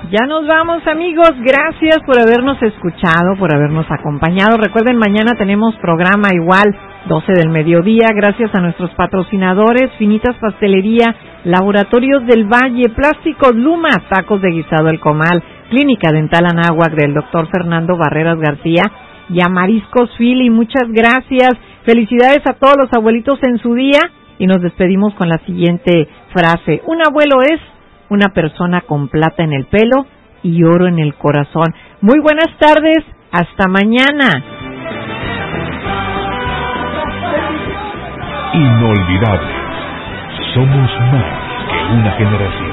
Ya nos vamos, amigos. Gracias por habernos escuchado, por habernos acompañado. Recuerden, mañana tenemos programa igual, 12 del mediodía. Gracias a nuestros patrocinadores, Finitas Pastelería, Laboratorios del Valle, Plásticos Luma, Tacos de Guisado El Comal, Clínica Dental Anáhuac del doctor Fernando Barreras García y a Mariscos Philly. Muchas gracias. Felicidades a todos los abuelitos en su día y nos despedimos con la siguiente frase. Un abuelo es una persona con plata en el pelo y oro en el corazón. Muy buenas tardes, hasta mañana. Inolvidables. Somos más que una generación.